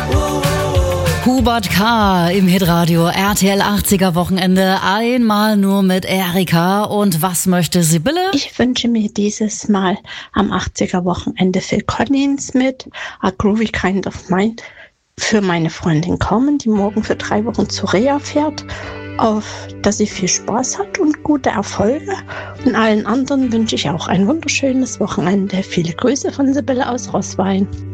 Hubert K. im Hitradio RTL 80er Wochenende. Einmal nur mit Erika. Und was möchte Sibylle? Ich wünsche mir dieses Mal am 80er Wochenende Phil Collins mit A Groovy Kind of Mind für meine Freundin Carmen, die morgen für 3 Wochen zu Reha fährt. Auf dass sie viel Spaß hat und gute Erfolge. Und allen anderen wünsche ich auch ein wunderschönes Wochenende. Viele Grüße von Sibylle aus Roßwein.